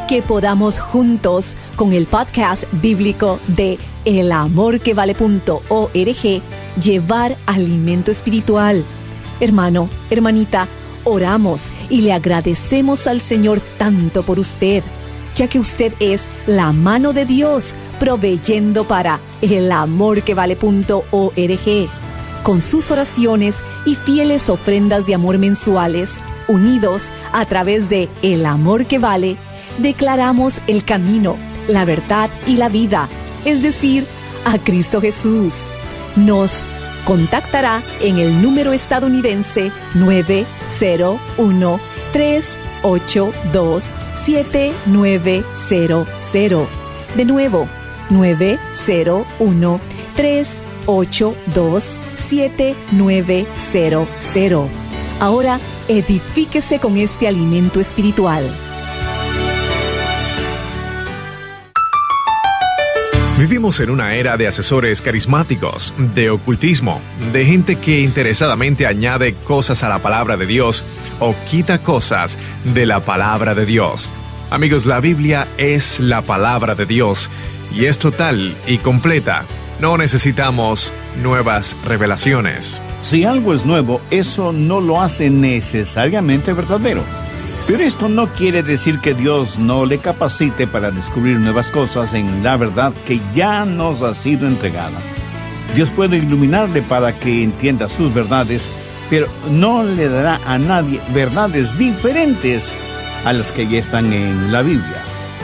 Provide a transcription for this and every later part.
que podamos juntos con el podcast bíblico de elamorquevale.org llevar alimento espiritual. Hermano, hermanita, oramos y le agradecemos al Señor tanto por usted, ya que usted es la mano de Dios proveyendo para elamorquevale.org. Con sus oraciones y fieles ofrendas de amor mensuales, unidos a través de El Amor que Vale, declaramos el camino, la verdad y la vida, es decir, a Cristo Jesús. Nos contactará en el número estadounidense 901-382-7900. De nuevo, 901-382-7900. Ahora, edifíquese con este alimento espiritual. Vivimos en una era de asesores carismáticos, de ocultismo, de gente que interesadamente añade cosas a la palabra de Dios o quita cosas de la palabra de Dios. Amigos, la Biblia es la palabra de Dios y es total y completa. No necesitamos nuevas revelaciones. Si algo es nuevo, eso no lo hace necesariamente verdadero. Pero esto no quiere decir que Dios no le capacite para descubrir nuevas cosas en la verdad que ya nos ha sido entregada. Dios puede iluminarle para que entienda sus verdades, pero no le dará a nadie verdades diferentes a las que ya están en la Biblia.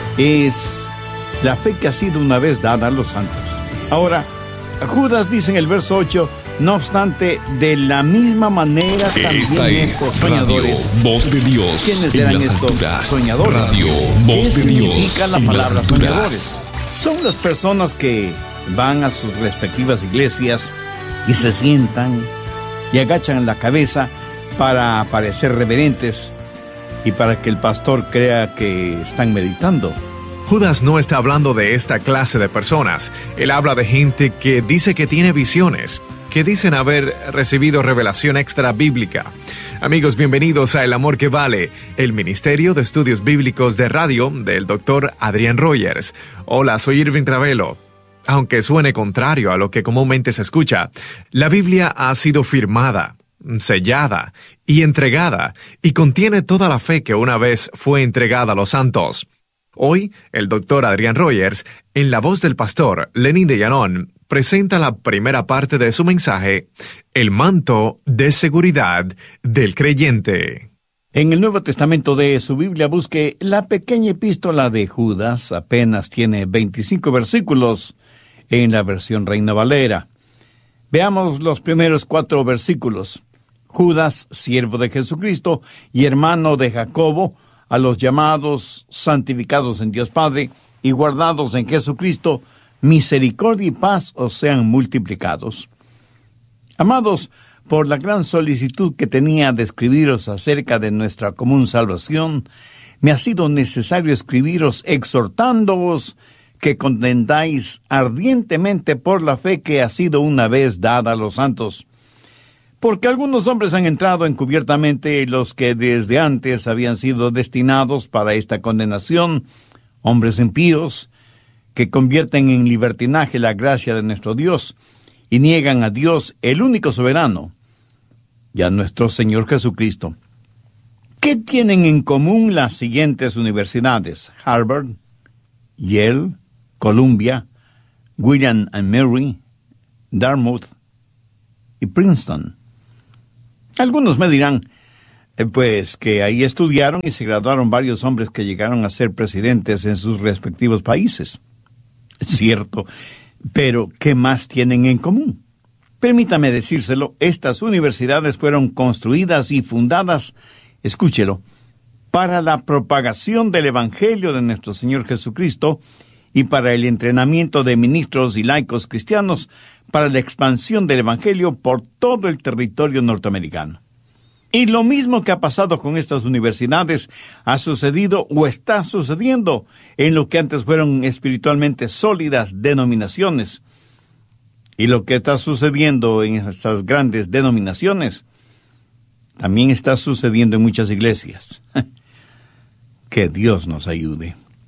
Es la fe que ha sido una vez dada a los santos. Ahora, Judas dice en el verso 8, no obstante, de la misma manera también esta estos es soñadores. Radio Voz de Dios. ¿Quiénes en eran las estos alturas? soñadores? Radio ¿Qué Voz de Dios. significa la en palabra las alturas? soñadores? Son las personas que van a sus respectivas iglesias y se sientan y agachan la cabeza para parecer reverentes y para que el pastor crea que están meditando. Judas no está hablando de esta clase de personas. Él habla de gente que dice que tiene visiones, que dicen haber recibido revelación extra bíblica. Amigos, bienvenidos a El Amor que Vale, el Ministerio de Estudios Bíblicos de Radio del Dr. Adrián Rogers. Hola, soy Irving Ravelo. Aunque suene contrario a lo que comúnmente se escucha, la Biblia ha sido firmada, sellada y entregada, y contiene toda la fe que una vez fue entregada a los santos. Hoy, el Dr. Adrián Rogers, en la voz del pastor Lenin de Llanón, presenta la primera parte de su mensaje, El manto de seguridad del creyente. En el Nuevo Testamento de su Biblia busque la pequeña epístola de Judas, apenas tiene 25 versículos en la versión Reina Valera. Veamos los primeros 4 versículos. Judas, siervo de Jesucristo y hermano de Jacobo, a los llamados, santificados en Dios Padre y guardados en Jesucristo, misericordia y paz os sean multiplicados. Amados, por la gran solicitud que tenía de escribiros acerca de nuestra común salvación, me ha sido necesario escribiros exhortándoos que contendáis ardientemente por la fe que ha sido una vez dada a los santos. Porque algunos hombres han entrado encubiertamente, los que desde antes habían sido destinados para esta condenación, hombres impíos, que convierten en libertinaje la gracia de nuestro Dios, y niegan a Dios, el único soberano, y a nuestro Señor Jesucristo. ¿Qué tienen en común las siguientes universidades? Harvard, Yale, Columbia, William and Mary, Dartmouth y Princeton. Algunos me dirán, pues que ahí estudiaron y se graduaron varios hombres que llegaron a ser presidentes en sus respectivos países. Es cierto, pero ¿qué más tienen en común? Permítame decírselo, estas universidades fueron construidas y fundadas, escúchelo, para la propagación del Evangelio de nuestro Señor Jesucristo y para el entrenamiento de ministros y laicos cristianos para la expansión del Evangelio por todo el territorio norteamericano. Y lo mismo que ha pasado con estas universidades ha sucedido o está sucediendo en lo que antes fueron espiritualmente sólidas denominaciones. Y lo que está sucediendo en estas grandes denominaciones también está sucediendo en muchas iglesias. Que Dios nos ayude.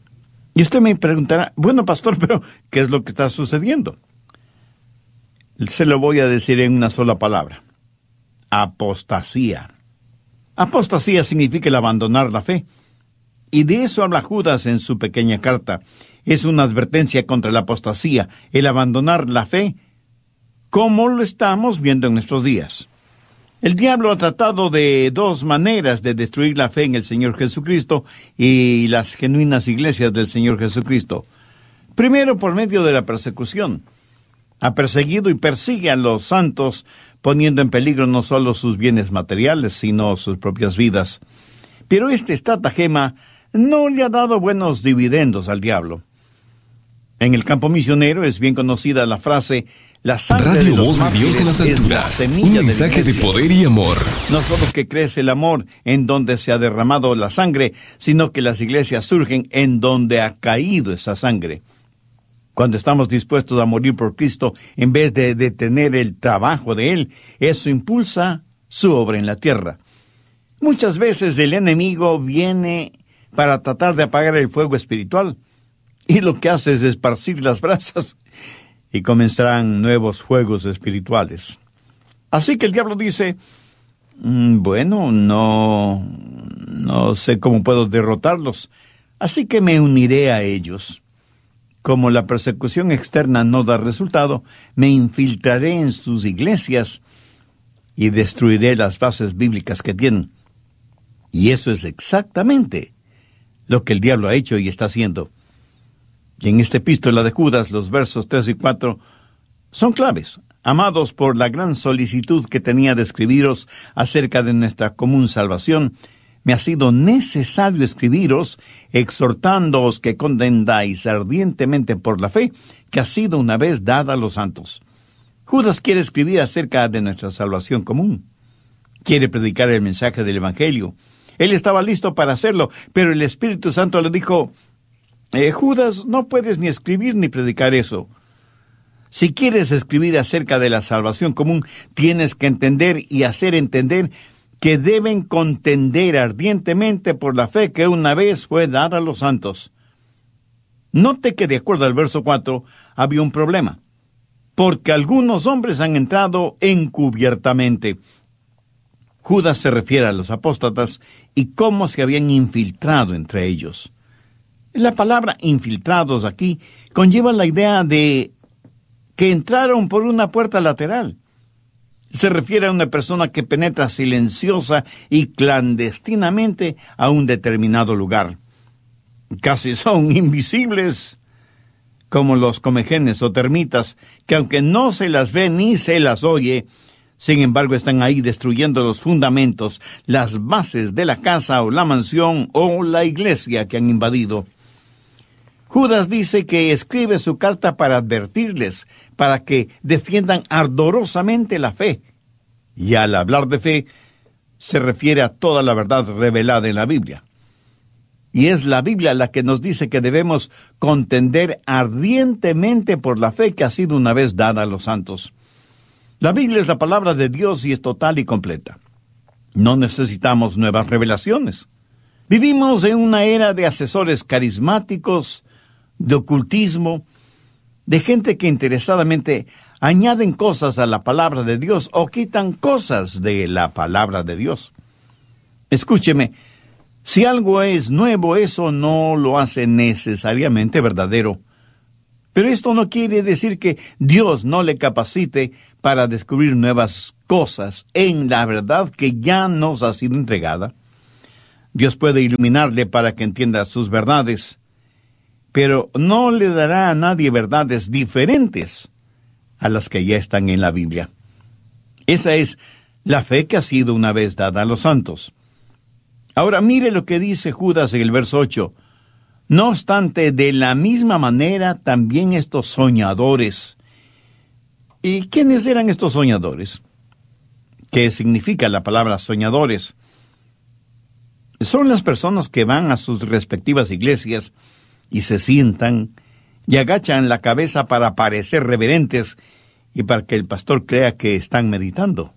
Y usted me preguntará, bueno, pastor, pero ¿qué es lo que está sucediendo? Se lo voy a decir en una sola palabra. Apostasía. Apostasía significa el abandonar la fe. Y de eso habla Judas en su pequeña carta. Es una advertencia contra la apostasía, el abandonar la fe, como lo estamos viendo en nuestros días. El diablo ha tratado de dos maneras de destruir la fe en el Señor Jesucristo y las genuinas iglesias del Señor Jesucristo. Primero, por medio de la persecución. Ha perseguido y persigue a los santos, poniendo en peligro no solo sus bienes materiales, sino sus propias vidas. Pero este estratagema no le ha dado buenos dividendos al diablo. En el campo misionero es bien conocida la frase: la sangre Radio de los Voz de Dios en las mártires es la alturas. semilla Un mensaje de iglesia. poder y amor. No solo que crece el amor en donde se ha derramado la sangre, sino que las iglesias surgen en donde ha caído esa sangre. Cuando estamos dispuestos a morir por Cristo, en vez de detener el trabajo de Él, eso impulsa su obra en la tierra. Muchas veces el enemigo viene para tratar de apagar el fuego espiritual, y lo que hace es esparcir las brasas, y comenzarán nuevos fuegos espirituales. Así que el diablo dice, bueno, no sé cómo puedo derrotarlos, así que me uniré a ellos. Como la persecución externa no da resultado, me infiltraré en sus iglesias y destruiré las bases bíblicas que tienen. Y eso es exactamente lo que el diablo ha hecho y está haciendo. Y en esta epístola de Judas, los versos 3 y 4 son claves. Amados, por la gran solicitud que tenía de escribiros acerca de nuestra común salvación, me ha sido necesario escribiros, exhortándoos que contendáis ardientemente por la fe que ha sido una vez dada a los santos. Judas quiere escribir acerca de nuestra salvación común. Quiere predicar el mensaje del Evangelio. Él estaba listo para hacerlo, pero el Espíritu Santo le dijo, Judas, no puedes ni escribir ni predicar eso. Si quieres escribir acerca de la salvación común, tienes que entender y hacer entender que deben contender ardientemente por la fe que una vez fue dada a los santos. Note que de acuerdo al verso 4, había un problema, porque algunos hombres han entrado encubiertamente. Judas se refiere a los apóstatas y cómo se habían infiltrado entre ellos. La palabra infiltrados aquí conlleva la idea de que entraron por una puerta lateral. Se refiere a una persona que penetra silenciosa y clandestinamente a un determinado lugar. Casi son invisibles, como los comejenes o termitas, que aunque no se las ve ni se las oye, sin embargo están ahí destruyendo los fundamentos, las bases de la casa o la mansión o la iglesia que han invadido. Judas dice que escribe su carta para advertirles, para que defiendan ardorosamente la fe. Y al hablar de fe, se refiere a toda la verdad revelada en la Biblia. Y es la Biblia la que nos dice que debemos contender ardientemente por la fe que ha sido una vez dada a los santos. La Biblia es la palabra de Dios y es total y completa. No necesitamos nuevas revelaciones. Vivimos en una era de asesores carismáticos, de ocultismo, de gente que interesadamente añaden cosas a la palabra de Dios o quitan cosas de la palabra de Dios. Escúcheme, si algo es nuevo, eso no lo hace necesariamente verdadero. Pero esto no quiere decir que Dios no le capacite para descubrir nuevas cosas en la verdad que ya nos ha sido entregada. Dios puede iluminarle para que entienda sus verdades, pero no le dará a nadie verdades diferentes a las que ya están en la Biblia. Esa es la fe que ha sido una vez dada a los santos. Ahora mire lo que dice Judas en el verso 8. No obstante, de la misma manera también estos soñadores. ¿Y quiénes eran estos soñadores? ¿Qué significa la palabra soñadores? Son las personas que van a sus respectivas iglesias y se sientan y agachan la cabeza para parecer reverentes y para que el pastor crea que están meditando.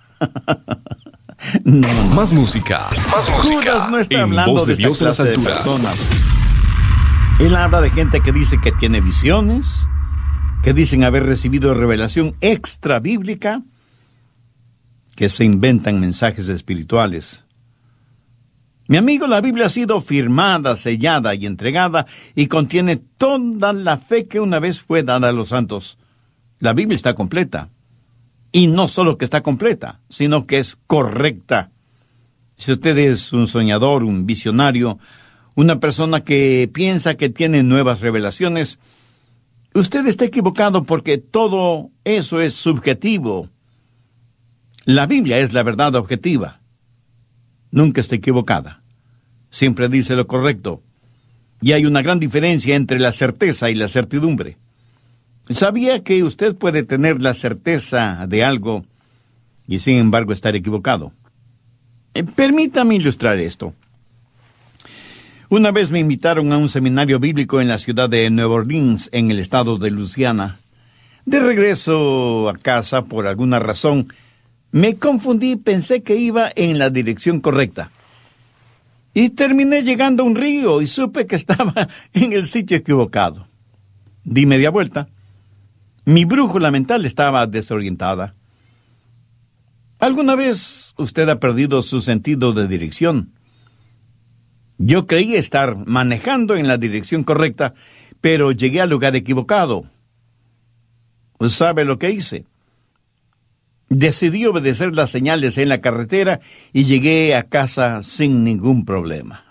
No. Más música. Judas no está En hablando Voz de de esta Dios en las clase de alturas. personas. Él habla de gente que dice que tiene visiones, que dicen haber recibido revelación extra bíblica, que se inventan mensajes espirituales. Mi amigo, la Biblia ha sido firmada, sellada y entregada y contiene toda la fe que una vez fue dada a los santos. La Biblia está completa. Y no solo que está completa, sino que es correcta. Si usted es un soñador, un visionario, una persona que piensa que tiene nuevas revelaciones, usted está equivocado porque todo eso es subjetivo. La Biblia es la verdad objetiva. Nunca está equivocada. Siempre dice lo correcto. Y hay una gran diferencia entre la certeza y la certidumbre. ¿Sabía que usted puede tener la certeza de algo y sin embargo estar equivocado? Permítame ilustrar esto. Una vez me invitaron a un seminario bíblico en la ciudad de Nueva Orleans, en el estado de Luisiana. De regreso a casa, por alguna razón, me confundí y pensé que iba en la dirección correcta. Y terminé llegando a un río y supe que estaba en el sitio equivocado. Di media vuelta. Mi brújula mental estaba desorientada. ¿Alguna vez usted ha perdido su sentido de dirección? Yo creí estar manejando en la dirección correcta, pero llegué al lugar equivocado. ¿Sabe lo que hice? Decidí obedecer las señales en la carretera y llegué a casa sin ningún problema.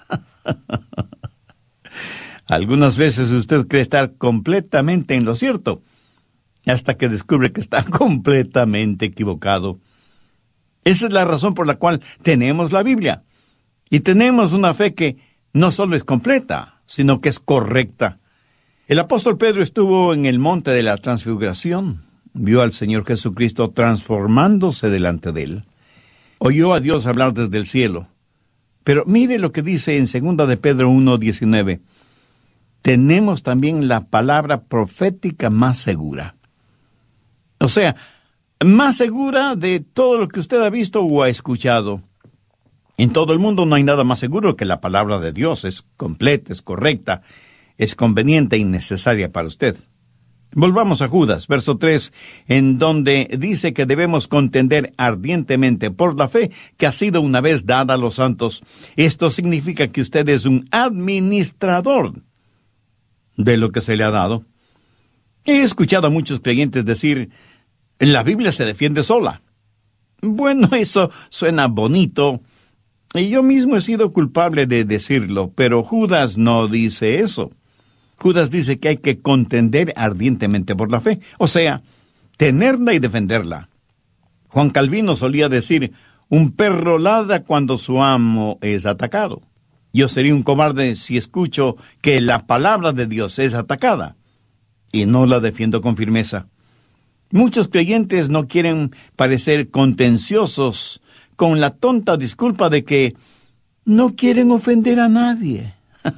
Algunas veces usted cree estar completamente en lo cierto, hasta que descubre que está completamente equivocado. Esa es la razón por la cual tenemos la Biblia. Y tenemos una fe que no solo es completa, sino que es correcta. El apóstol Pedro estuvo en el monte de la transfiguración. Vio al Señor Jesucristo transformándose delante de él. Oyó a Dios hablar desde el cielo. Pero mire lo que dice en 2 de Pedro 1:19. Tenemos también la palabra profética más segura. O sea, más segura de todo lo que usted ha visto o ha escuchado. En todo el mundo no hay nada más seguro que la palabra de Dios. Es completa, es correcta, es conveniente y necesaria para usted. Volvamos a Judas, verso 3, en donde dice que debemos contender ardientemente por la fe que ha sido una vez dada a los santos. Esto significa que usted es un administrador de lo que se le ha dado. He escuchado a muchos creyentes decir, la Biblia se defiende sola. Bueno, eso suena bonito, y yo mismo he sido culpable de decirlo, pero Judas no dice eso. Judas dice que hay que contender ardientemente por la fe, o sea, tenerla y defenderla. Juan Calvino solía decir, un perro ladra cuando su amo es atacado. Yo sería un cobarde si escucho que la palabra de Dios es atacada y no la defiendo con firmeza. Muchos creyentes no quieren parecer contenciosos con la tonta disculpa de que no quieren ofender a nadie.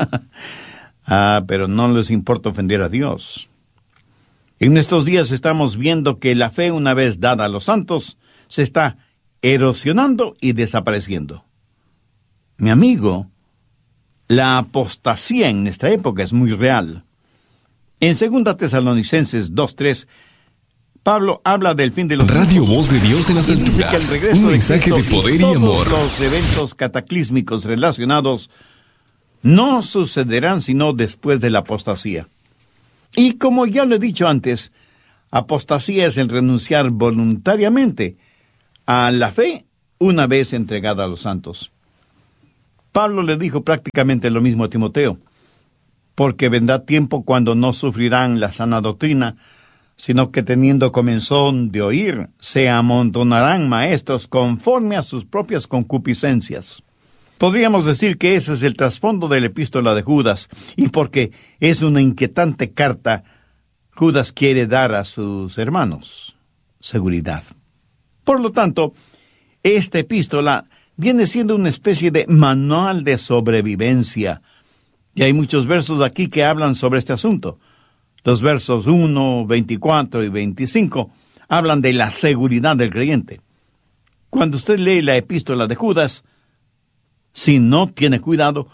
Pero no les importa ofender a Dios. En estos días estamos viendo que la fe una vez dada a los santos se está erosionando y desapareciendo. Mi amigo, la apostasía en esta época es muy real. En 2 Tesalonicenses 2:3, Pablo habla del fin de los Radio Voz de Dios en las alturas. Un mensaje de poder y amor. Los eventos cataclísmicos relacionados no sucederán sino después de la apostasía. Y como ya lo he dicho antes, apostasía es el renunciar voluntariamente a la fe una vez entregada a los santos. Pablo le dijo prácticamente lo mismo a Timoteo, porque vendrá tiempo cuando no sufrirán la sana doctrina, sino que teniendo comezón de oír, se amontonarán maestros conforme a sus propias concupiscencias. Podríamos decir que ese es el trasfondo de la epístola de Judas, y porque es una inquietante carta, Judas quiere dar a sus hermanos seguridad. Por lo tanto, esta epístola viene siendo una especie de manual de sobrevivencia, y hay muchos versos aquí que hablan sobre este asunto. Los versos 1, 24 y 25 hablan de la seguridad del creyente. Cuando usted lee la epístola de Judas, si no tiene cuidado,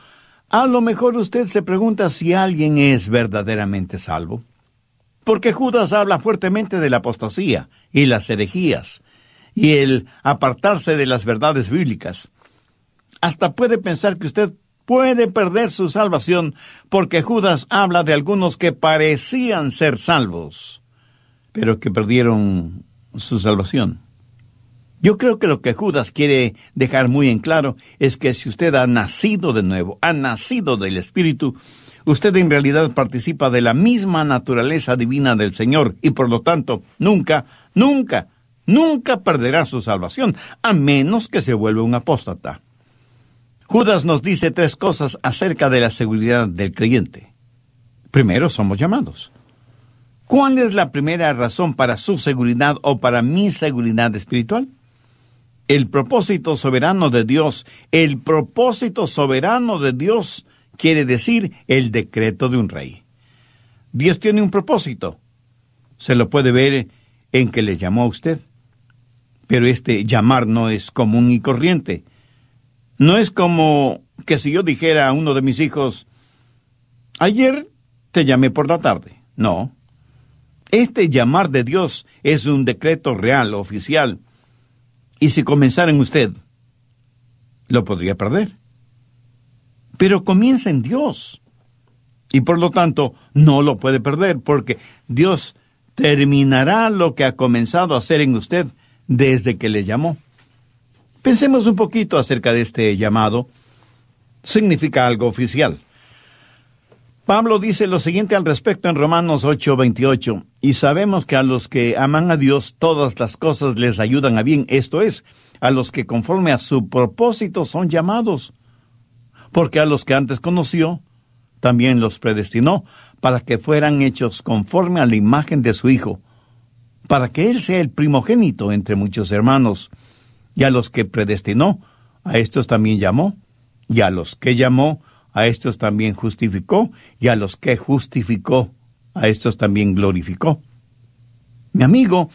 A lo mejor usted se pregunta si alguien es verdaderamente salvo. Porque Judas habla fuertemente de la apostasía y las herejías y el apartarse de las verdades bíblicas. Hasta puede pensar que usted puede perder su salvación porque Judas habla de algunos que parecían ser salvos, pero que perdieron su salvación. Yo creo que lo que Judas quiere dejar muy en claro es que si usted ha nacido de nuevo, ha nacido del Espíritu, usted en realidad participa de la misma naturaleza divina del Señor y por lo tanto nunca perderá su salvación, a menos que se vuelva un apóstata. Judas nos dice 3 cosas acerca de la seguridad del creyente. Primero, somos llamados. ¿Cuál es la primera razón para su seguridad o para mi seguridad espiritual? El propósito soberano de Dios. El propósito soberano de Dios quiere decir el decreto de un rey. Dios tiene un propósito. Se lo puede ver en que le llamó a usted. Pero este llamar no es común y corriente. No es como que si yo dijera a uno de mis hijos, ayer te llamé por la tarde. No. Este llamar de Dios es un decreto real, oficial. Y si comenzara en usted, lo podría perder. Pero comienza en Dios. Y por lo tanto, no lo puede perder, porque Dios terminará lo que ha comenzado a hacer en usted desde que le llamó. Pensemos un poquito acerca de este llamado. Significa algo oficial. Pablo dice lo siguiente al respecto en Romanos 8:28, y sabemos que a los que aman a Dios todas las cosas les ayudan a bien, esto es, a los que conforme a su propósito son llamados, porque a los que antes conoció, también los predestinó para que fueran hechos conforme a la imagen de su Hijo, para que Él sea el primogénito entre muchos hermanos, y a los que predestinó, a estos también llamó, y a los que llamó, a estos también justificó, y a los que justificó, a estos también glorificó. Mi amigo,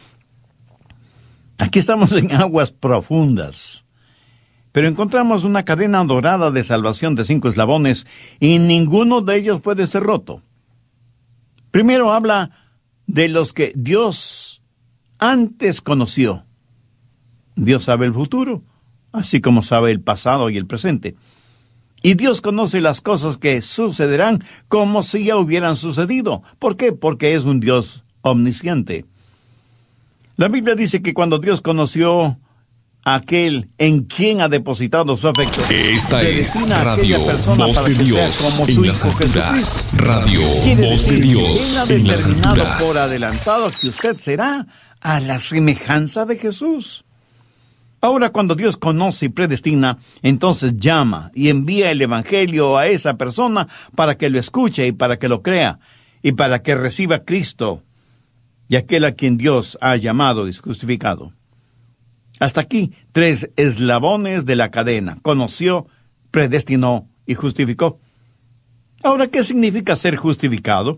aquí estamos en aguas profundas, pero encontramos una cadena dorada de salvación de 5 eslabones, y ninguno de ellos puede ser roto. Primero habla de los que Dios antes conoció. Dios sabe el futuro, así como sabe el pasado y el presente. Y Dios conoce las cosas que sucederán como si ya hubieran sucedido. ¿Por qué? Porque es un Dios omnisciente. La Biblia dice que cuando Dios conoció a aquel en quien ha depositado su afecto, esta es Radio Voz de Dios en las alturas. Radio Voz de Dios en las alturas. Por adelantado que usted será a la semejanza de Jesús. Ahora, cuando Dios conoce y predestina, entonces llama y envía el Evangelio a esa persona para que lo escuche y para que lo crea y para que reciba a Cristo y aquel a quien Dios ha llamado y justificado. Hasta aquí, 3 eslabones de la cadena: conoció, predestinó y justificó. Ahora, ¿qué significa ser justificado?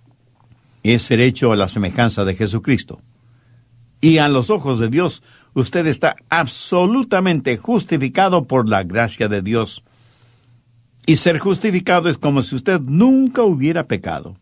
Es ser hecho a la semejanza de Jesucristo. Y a los ojos de Dios, usted está absolutamente justificado por la gracia de Dios. Y ser justificado es como si usted nunca hubiera pecado.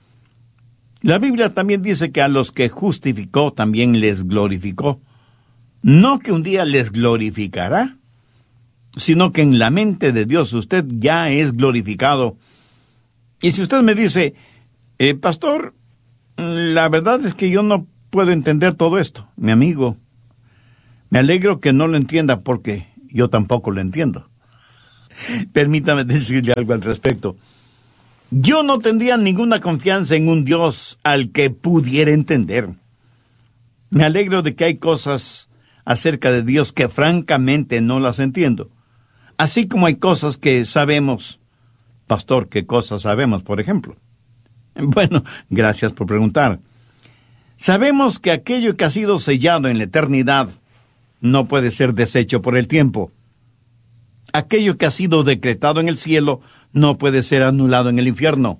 La Biblia también dice que a los que justificó también les glorificó. No que un día les glorificará, sino que en la mente de Dios usted ya es glorificado. Y si usted me dice, pastor, la verdad es que yo no puedo entender todo esto, mi amigo, me alegro que no lo entienda porque yo tampoco lo entiendo. Permítame decirle algo al respecto. Yo no tendría ninguna confianza en un Dios al que pudiera entender. Me alegro de que hay cosas acerca de Dios que francamente no las entiendo. Así como hay cosas que sabemos. Pastor, ¿qué cosas sabemos, por ejemplo? Bueno, gracias por preguntar. Sabemos que aquello que ha sido sellado en la eternidad no puede ser deshecho por el tiempo. Aquello que ha sido decretado en el cielo no puede ser anulado en el infierno.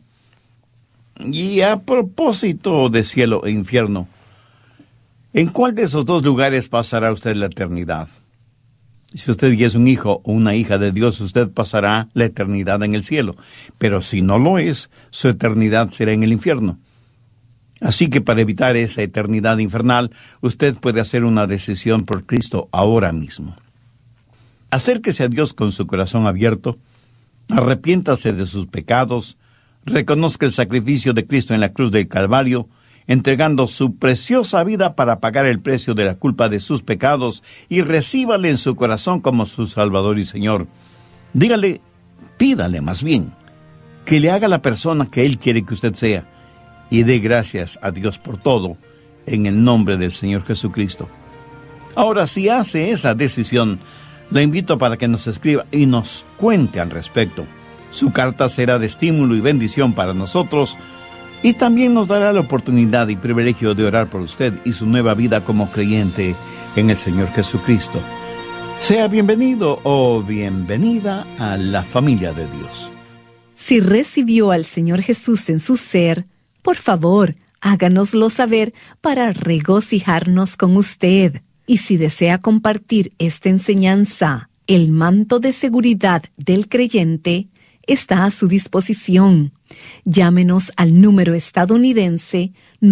Y a propósito de cielo e infierno, ¿en cuál de esos 2 lugares pasará usted la eternidad? Si usted ya es un hijo o una hija de Dios, usted pasará la eternidad en el cielo. Pero si no lo es, su eternidad será en el infierno. Así que para evitar esa eternidad infernal, usted puede hacer una decisión por Cristo ahora mismo. Acérquese a Dios con su corazón abierto, arrepiéntase de sus pecados, reconozca el sacrificio de Cristo en la cruz del Calvario, entregando su preciosa vida para pagar el precio de la culpa de sus pecados, y recíbale en su corazón como su Salvador y Señor. Dígale, pídale más bien, que le haga la persona que Él quiere que usted sea, y dé gracias a Dios por todo, en el nombre del Señor Jesucristo. Ahora, si hace esa decisión, le invito para que nos escriba y nos cuente al respecto. Su carta será de estímulo y bendición para nosotros, y también nos dará la oportunidad y privilegio de orar por usted y su nueva vida como creyente en el Señor Jesucristo. Sea bienvenido o bienvenida a la familia de Dios. Si recibió al Señor Jesús en su ser, por favor, háganoslo saber para regocijarnos con usted. Y si desea compartir esta enseñanza, el manto de seguridad del creyente está a su disposición. Llámenos al número estadounidense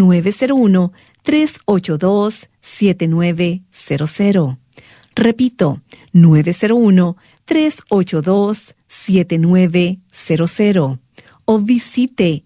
901-382-7900. Repito, 901-382-7900. O visite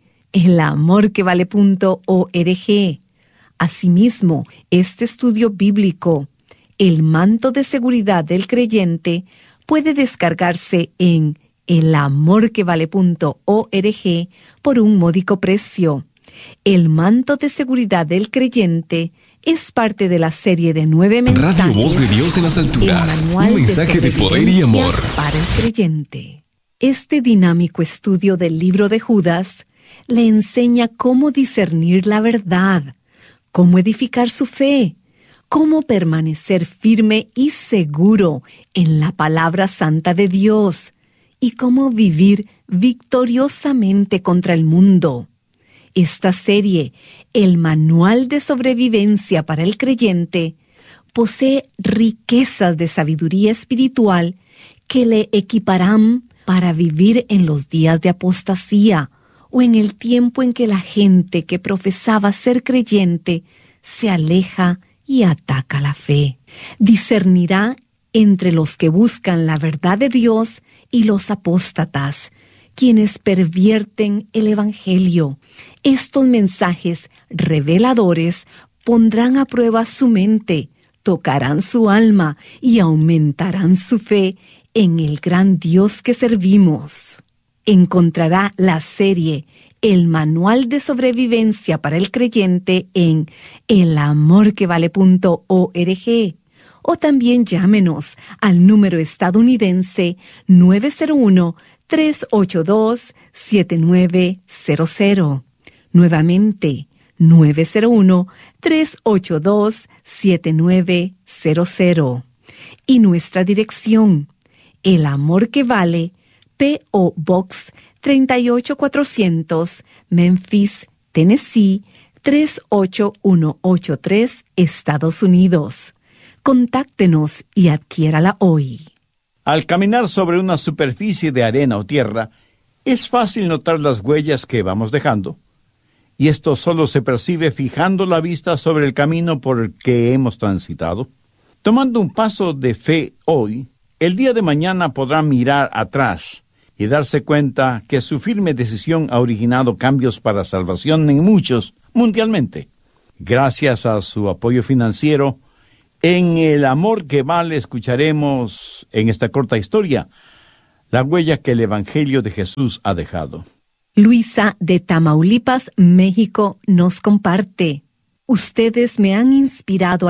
elamorquevale.org. Asimismo, este estudio bíblico, El manto de seguridad del creyente, puede descargarse en elamorquevale.org por un módico precio. El manto de seguridad del creyente es parte de la serie de 9 mensajes. Radio Voz de Dios en las alturas. Un mensaje de poder y amor para el creyente. Este dinámico estudio del libro de Judas le enseña cómo discernir la verdad, cómo edificar su fe, cómo permanecer firme y seguro en la palabra santa de Dios y cómo vivir victoriosamente contra el mundo. Esta serie, el Manual de Sobrevivencia para el Creyente, posee riquezas de sabiduría espiritual que le equiparán para vivir en los días de apostasía o en el tiempo en que la gente que profesaba ser creyente se aleja y ataca la fe. Discernirá entre los que buscan la verdad de Dios y los apóstatas, quienes pervierten el Evangelio. Estos mensajes reveladores pondrán a prueba su mente, tocarán su alma y aumentarán su fe en el gran Dios que servimos. Encontrará la serie El Manual de Sobrevivencia para el Creyente en elamorquevale.org, o también llámenos al número estadounidense 901-382-7900. Nuevamente, 901-382-7900. Y nuestra dirección, El Amor que Vale, P.O. Box 38400, Memphis, Tennessee 38183, Estados Unidos. Contáctenos y adquiérala hoy. Al caminar sobre una superficie de arena o tierra, es fácil notar las huellas que vamos dejando. Y esto solo se percibe fijando la vista sobre el camino por el que hemos transitado. Tomando un paso de fe hoy, el día de mañana podrá mirar atrás y darse cuenta que su firme decisión ha originado cambios para salvación en muchos mundialmente. Gracias a su apoyo financiero, en El Amor que Vale escucharemos en esta corta historia la huella que el Evangelio de Jesús ha dejado. Luisa de Tamaulipas, México, nos comparte: ustedes me han inspirado